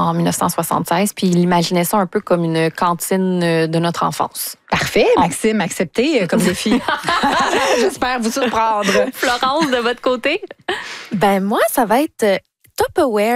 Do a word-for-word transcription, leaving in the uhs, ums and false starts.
en dix-neuf cent soixante-seize, puis il imaginait ça un peu comme une cantine de notre enfance. Parfait, Maxime, accepté comme défi. J'espère vous surprendre. Florence, de votre côté? Ben moi, ça va être Tupperware